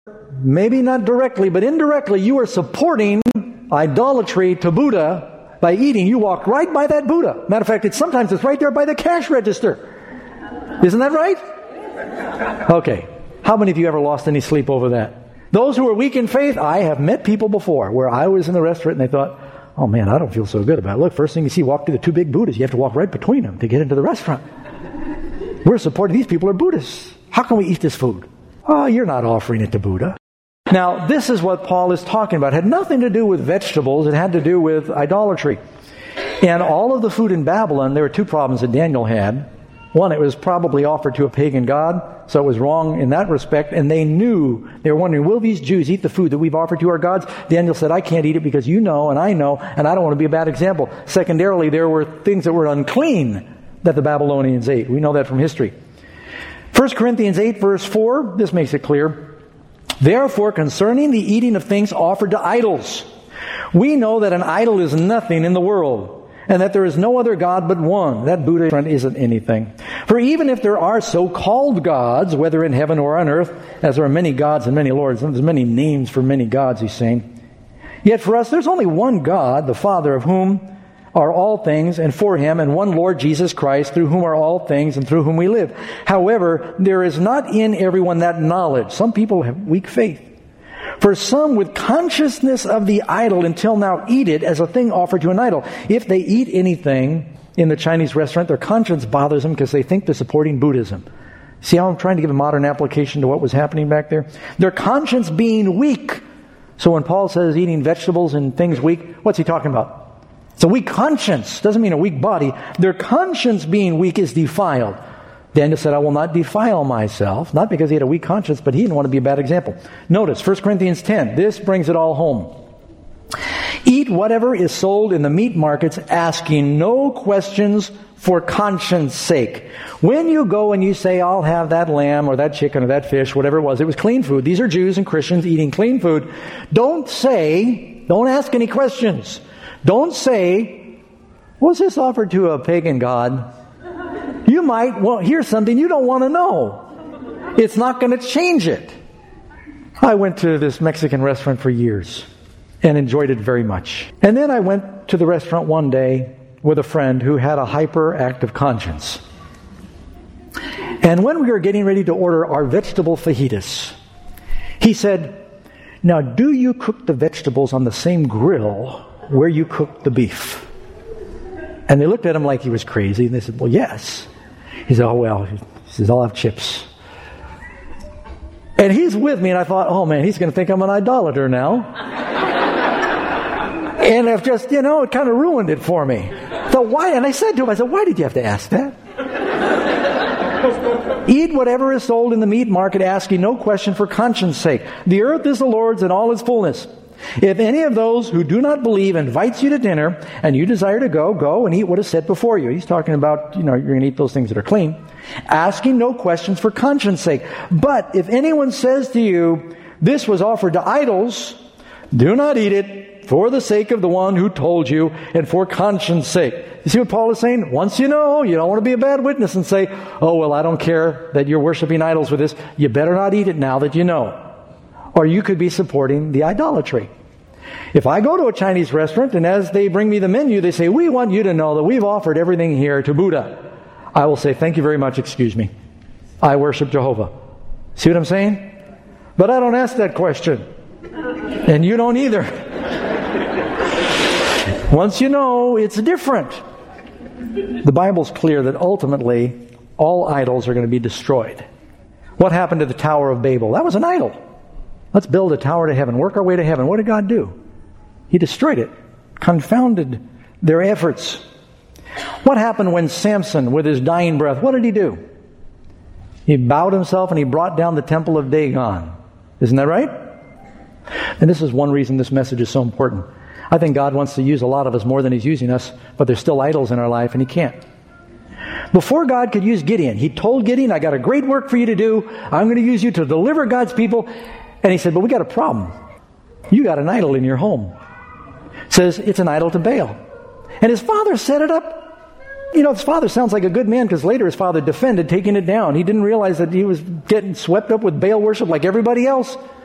maybe not directly, but indirectly, you are supporting idolatry to Buddha by eating. You walked right by that Buddha. Matter of fact, sometimes it's right there by the cash register. Isn't that right? Okay. How many of you ever lost any sleep over that? Those who are weak in faith, I have met people before where I was in the restaurant and they thought, oh man, I don't feel so good about it. Look, first thing you see, walk through the two big Buddhas. You have to walk right between them to get into the restaurant. We're supporting, these people are Buddhists. How can we eat this food? Oh, you're not offering it to Buddha. Now, this is what Paul is talking about. It had nothing to do with vegetables. It had to do with idolatry. And all of the food in Babylon, there were two problems that Daniel had. One, it was probably offered to a pagan god, so it was wrong in that respect. And they were wondering, will these Jews eat the food that we've offered to our gods? Daniel said, I can't eat it because you know, and I don't want to be a bad example. Secondarily, there were things that were unclean that the Babylonians ate. We know that from history. 1 Corinthians 8, verse 4, this makes it clear. Therefore, concerning the eating of things offered to idols, we know that an idol is nothing in the world, and that there is no other God but one. That Buddha isn't anything. For even if there are so-called gods, whether in heaven or on earth, as there are many gods and many lords, and there's many names for many gods, he's saying, yet for us there's only one God, the Father, of whom are all things, and for him, and one Lord Jesus Christ, through whom are all things, and through whom we live. However, there is not in everyone that knowledge. Some people have weak faith. For some with consciousness of the idol until now eat it as a thing offered to an idol. If they eat anything in the Chinese restaurant, their conscience bothers them because they think they're supporting Buddhism. See how I'm trying to give a modern application to what was happening back there? Their conscience being weak. So when Paul says eating vegetables and things weak, what's he talking about? It's a weak conscience. Doesn't mean a weak body. Their conscience being weak is defiled. Daniel said, I will not defile myself. Not because he had a weak conscience, but he didn't want to be a bad example. Notice, 1 Corinthians 10. This brings it all home. Eat whatever is sold in the meat markets, asking no questions for conscience sake. When you go and you say, I'll have that lamb or that chicken or that fish, whatever it was clean food. These are Jews and Christians eating clean food. Don't ask any questions. Don't say, was this offered to a pagan god? You might hear something you don't want to know. It's not going to change it. I went to this Mexican restaurant for years and enjoyed it very much. And then I went to the restaurant one day with a friend who had a hyperactive conscience. And when we were getting ready to order our vegetable fajitas, he said, now do you cook the vegetables on the same grill where you cook the beef? And they looked at him like he was crazy, and they said, well, yes. He said, oh, well, he says, I'll have chips. And he's with me, and I thought, oh, man, he's going to think I'm an idolater now. And I've just, it kind of ruined it for me. So why? And I said to him, why did you have to ask that? Eat whatever is sold in the meat market, asking no question for conscience sake. The earth is the Lord's and all its fullness. If any of those who do not believe invites you to dinner, and you desire to go and eat what is set before you. He's talking about, you're going to eat those things that are clean. Asking no questions for conscience sake. But if anyone says to you, this was offered to idols, do not eat it for the sake of the one who told you and for conscience sake. You see what Paul is saying? Once you know, you don't want to be a bad witness and say, oh, well, I don't care that you're worshiping idols with this. You better not eat it now that you know. Or you could be supporting the idolatry. If I go to a Chinese restaurant and as they bring me the menu, they say, we want you to know that we've offered everything here to Buddha. I will say, thank you very much, excuse me. I worship Jehovah. See what I'm saying? But I don't ask that question. And you don't either. Once you know, it's different. The Bible's clear that ultimately all idols are going to be destroyed. What happened to the Tower of Babel? That was an idol. Let's build a tower to heaven, work our way to heaven. What did God do? He destroyed it, confounded their efforts. What happened when Samson, with his dying breath, what did he do? He bowed himself and he brought down the temple of Dagon. Isn't that right? And this is one reason this message is so important. I think God wants to use a lot of us more than He's using us, but there's still idols in our life and He can't. Before God could use Gideon, He told Gideon, I got a great work for you to do. I'm going to use you to deliver God's people. And He said, but we got a problem. You got an idol in your home. It says it's an idol to Baal. And his father set it up. His father sounds like a good man because later his father defended taking it down. He didn't realize that he was getting swept up with Baal worship like everybody else.